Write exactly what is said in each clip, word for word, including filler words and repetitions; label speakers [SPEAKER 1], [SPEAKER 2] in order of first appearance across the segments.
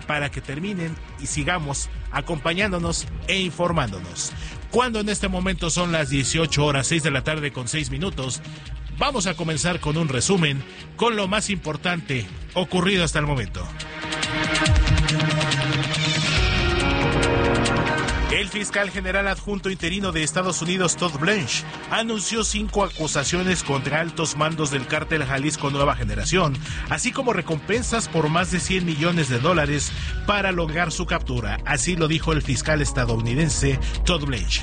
[SPEAKER 1] para que terminen y sigamos acompañándonos e informándonos. Cuando en este momento son las dieciocho horas, seis de la tarde con seis minutos, vamos a comenzar con un resumen con lo más importante ocurrido hasta el momento. El fiscal general adjunto interino de Estados Unidos, Todd Blanche, anunció cinco acusaciones contra altos mandos del cártel Jalisco Nueva Generación, así como recompensas por más de cien millones de dólares para lograr su captura. Así lo dijo el fiscal estadounidense Todd Blanche.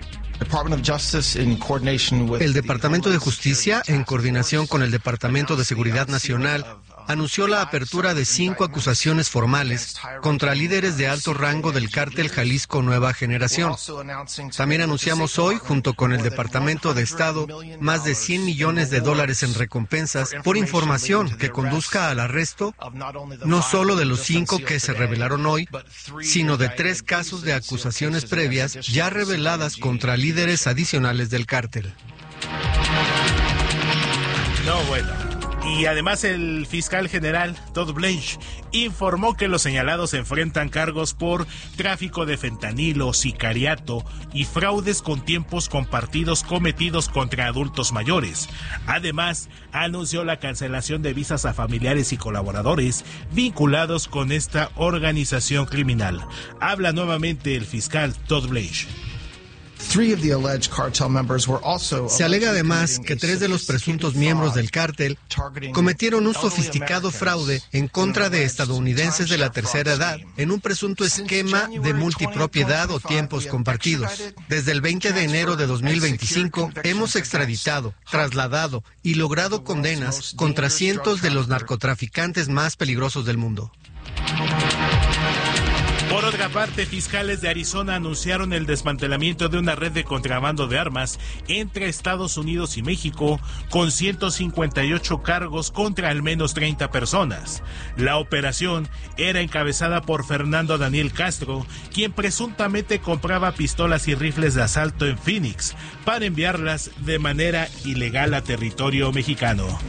[SPEAKER 2] El Departamento de Justicia, en coordinación con el Departamento de Seguridad Nacional, anunció la apertura de cinco acusaciones formales contra líderes de alto rango del cártel Jalisco Nueva Generación. También anunciamos hoy, junto con el Departamento de Estado, más de cien millones de dólares en recompensas por información que conduzca al arresto no solo de los cinco que se revelaron hoy, sino de tres casos de acusaciones previas ya reveladas contra líderes adicionales del cártel.
[SPEAKER 1] No, bueno. Y además el fiscal general Todd Blanche informó que los señalados enfrentan cargos por tráfico de fentanilo, sicariato y fraudes con tiempos compartidos cometidos contra adultos mayores. Además, anunció la cancelación de visas a familiares y colaboradores vinculados con esta organización criminal. Habla nuevamente el fiscal Todd Blanche.
[SPEAKER 2] Se alega además que tres de los presuntos miembros del cártel cometieron un sofisticado fraude en contra de estadounidenses de la tercera edad en un presunto esquema de multipropiedad o tiempos compartidos. Desde el veinte de enero de dos mil veinticinco hemos extraditado, trasladado y logrado condenas contra cientos de los narcotraficantes más peligrosos del mundo.
[SPEAKER 1] Por otra parte, fiscales de Arizona anunciaron el desmantelamiento de una red de contrabando de armas entre Estados Unidos y México con ciento cincuenta y ocho cargos contra al menos treinta personas. La operación era encabezada por Fernando Daniel Castro, quien presuntamente compraba pistolas y rifles de asalto en Phoenix para enviarlas de manera ilegal a territorio mexicano.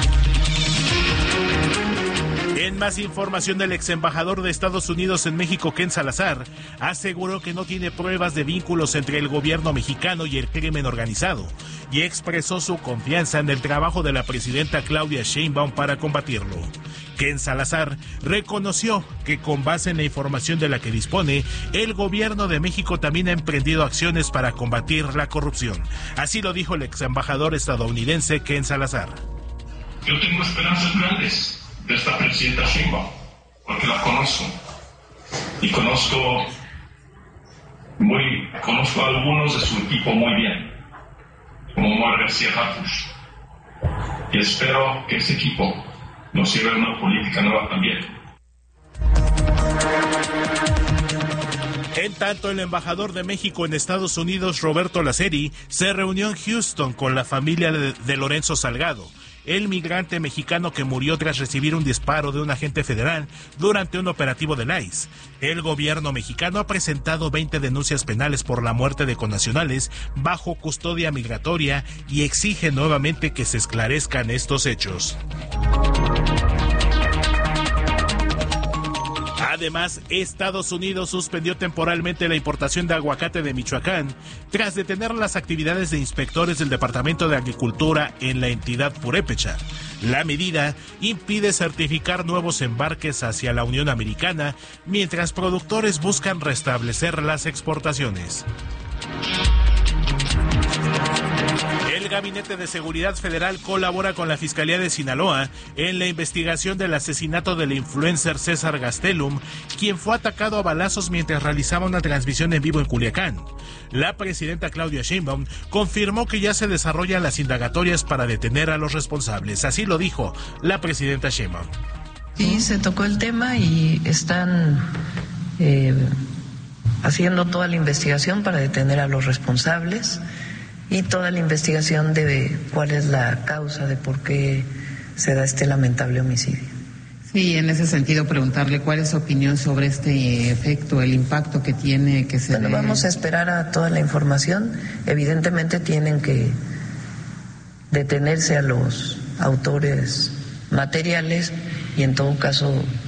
[SPEAKER 1] En más información, del ex embajador de Estados Unidos en México, Ken Salazar, aseguró que no tiene pruebas de vínculos entre el gobierno mexicano y el crimen organizado y expresó su confianza en el trabajo de la presidenta Claudia Sheinbaum para combatirlo. Ken Salazar reconoció que con base en la información de la que dispone, el gobierno de México también ha emprendido acciones para combatir la corrupción. Así lo dijo el ex embajador estadounidense Ken Salazar.
[SPEAKER 3] Yo tengo esperanzas grandes de esta presidenta Sheinbaum, porque la conozco y conozco muy conozco a algunos de su equipo muy bien, como Omar García Harfuch, y espero que ese equipo nos sirva en una política nueva también.
[SPEAKER 1] En tanto, el embajador de México en Estados Unidos, Roberto Laceri, se reunió en Houston con la familia de, de Lorenzo Salgado, el migrante mexicano que murió tras recibir un disparo de un agente federal durante un operativo del I C E. El gobierno mexicano ha presentado veinte denuncias penales por la muerte de connacionales bajo custodia migratoria y exige nuevamente que se esclarezcan estos hechos. Además, Estados Unidos suspendió temporalmente la importación de aguacate de Michoacán tras detener las actividades de inspectores del Departamento de Agricultura en la entidad purépecha. La medida impide certificar nuevos embarques hacia la Unión Americana mientras productores buscan restablecer las exportaciones. El Gabinete de Seguridad Federal colabora con la Fiscalía de Sinaloa en la investigación del asesinato del influencer César Gastelum, quien fue atacado a balazos mientras realizaba una transmisión en vivo en Culiacán. La presidenta Claudia Sheinbaum confirmó que ya se desarrollan las indagatorias para detener a los responsables. Así lo dijo la presidenta Sheinbaum.
[SPEAKER 4] Sí, se tocó el tema y están eh, haciendo toda la investigación para detener a los responsables y toda la investigación de cuál es la causa de por qué se da este lamentable homicidio.
[SPEAKER 5] Sí, en ese sentido preguntarle cuál es su opinión sobre este efecto, el impacto que tiene que se...
[SPEAKER 4] Bueno, vamos a esperar a toda la información. Evidentemente tienen que detenerse a los autores materiales y en todo caso